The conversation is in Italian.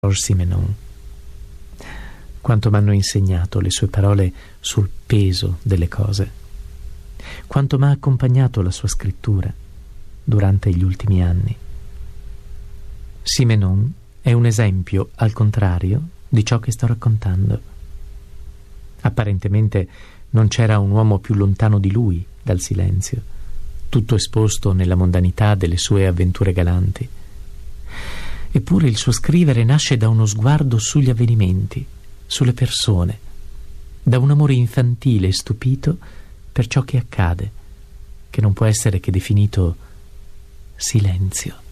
Simenon. Quanto m'hanno insegnato le sue parole sul peso delle cose, quanto m'ha accompagnato la sua scrittura durante gli ultimi anni. Simenon è un esempio, al contrario, di ciò che sto raccontando. Apparentemente non c'era un uomo più lontano di lui dal silenzio, tutto esposto nella mondanità delle sue avventure galanti. Eppure il suo scrivere nasce da uno sguardo sugli avvenimenti, sulle persone, da un amore infantile e stupito per ciò che accade, che non può essere che definito silenzio.